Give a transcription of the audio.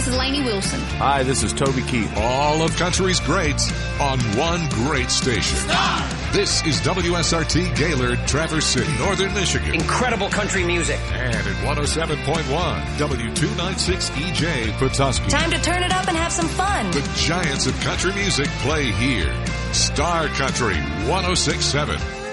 this is Lainey Wilson. Hi, this is Toby Keith. All of country's greats on one great station. Star! This is WSRT Gaylord, Traverse City, Northern Michigan. Incredible country music. And at 107.1, W296EJ, Petoskey. Time to turn it up and have some fun. The giants of country music play here. Star Country 106.7.